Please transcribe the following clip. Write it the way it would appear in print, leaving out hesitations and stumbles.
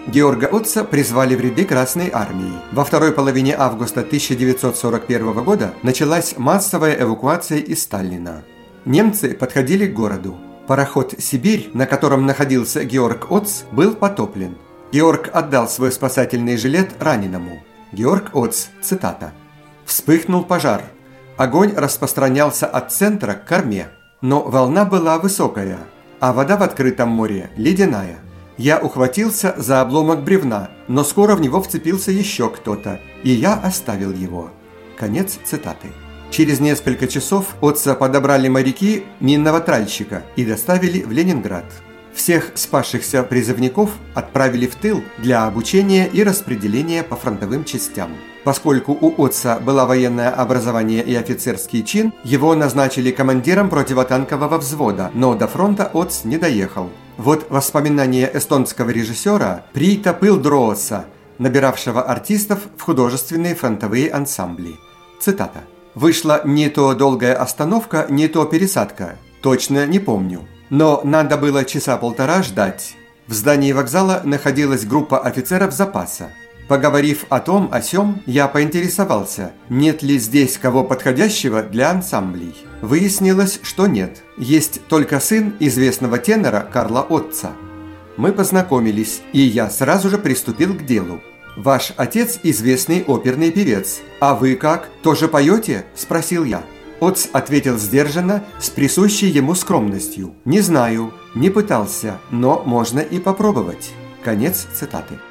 Георга Отца призвали в ряды Красной армии. Во второй половине августа 1941 года началась массовая эвакуация из Сталина. Немцы подходили к городу. Пароход «Сибирь», на котором находился Георг Отц, был потоплен. Георг отдал свой спасательный жилет раненому. Георг Отц, цитата: «Вспыхнул пожар. Огонь распространялся от центра к корме. Но волна была высокая, а вода в открытом море ледяная. Я ухватился за обломок бревна, но скоро в него вцепился еще кто-то, и я оставил его». Конец цитаты. Через несколько часов Отца подобрали моряки минного тральщика и доставили в Ленинград. Всех спасшихся призывников отправили в тыл для обучения и распределения по фронтовым частям. Поскольку у Отца было военное образование и офицерский чин, его назначили командиром противотанкового взвода, но до фронта Отц не доехал. Вот воспоминания эстонского режиссера Приита Пылдроотса, набиравшего артистов в художественные фронтовые ансамбли. Цитата: «Вышла не то долгая остановка, не то пересадка. Точно не помню. Но надо было часа полтора ждать. В здании вокзала находилась группа офицеров запаса. Поговорив о том, о сём, я поинтересовался, нет ли здесь кого подходящего для ансамблей. Выяснилось, что нет. Есть только сын известного тенора Карла Отца. Мы познакомились, и я сразу же приступил к делу. Ваш отец известный оперный певец. А вы как, тоже поете?» – спросил я. Отц ответил сдержанно, с присущей ему скромностью: «Не знаю, не пытался, но можно и попробовать». Конец цитаты.